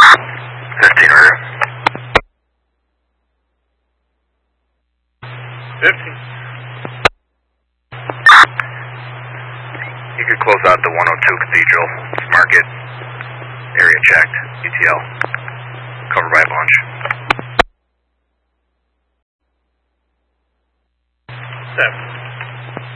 15 right. 15. You could close out the 102 Cathedral. Mark it. Area checked. ETL. Covered by a bunch. 7.